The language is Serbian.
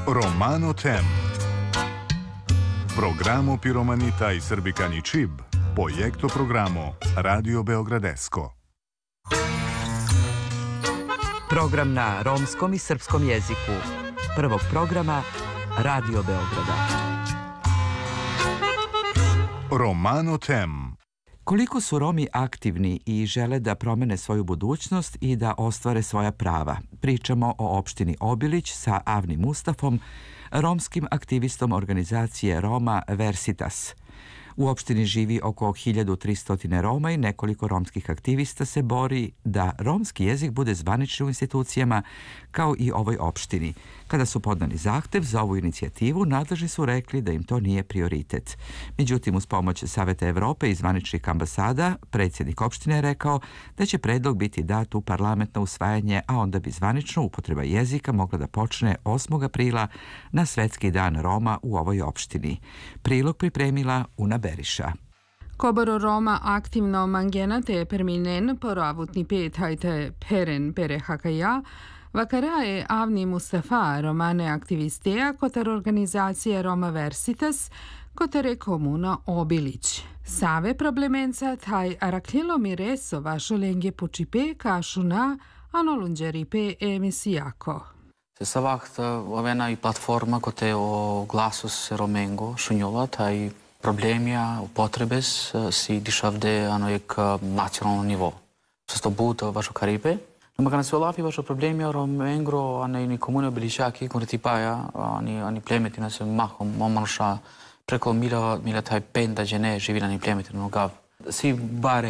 Romano Tem. Programo Piromanita i Srbikani Čib, projekto programo Radio Beogradesko. Program na romskom i srpskom jeziku. Prvog programa Radio Beograda. Romano Tem. Koliko su Romi aktivni i žele da promene svoju budućnost i da ostvare svoja prava? Pričamo o opštini Obilić sa Avnim Mustafom, romskim aktivistom organizacije Roma Versitas. U opštini živi oko 1300 Roma i nekoliko romskih aktivista se bori da romski jezik bude zvanični u institucijama kao i ovoj opštini. Kada su podneli zahtev za ovu inicijativu, nadležni su rekli da im to nije prioritet. Međutim, uz pomoć Saveta Evrope i zvaničnih ambasada, predsjednik opštine je rekao da će predlog biti dat u parlament na usvajanje, a onda bi zvanično upotreba jezika mogla da počne 8. aprila na Svetski dan Roma u ovoj opštini. Prilog pripremila Una Beriša. Koboro Roma aktivno mangenate perminen poravutni pet hajte peren pere hakaja, vakarae Avni Mustafa romane aktivisteja kotar organizacije Roma Versitas kotare komuna Obilić. Save problemenca taj araklilo mireso vašo lenge pučipe kašuna anolunđeripe emisijako. Se vacht ovena i platforma kote o glasus romengo šunjola taj problemia, potrebes si dišavde anojek nacionalno nivo. Se sto buto vašo Caribe. No ma se olafi vašo problemia romengro ani komune Obilićaki konretipaja ani plemetina se mahom momanša preko mila taj penda žene živi na ni plemetina gav. Si bare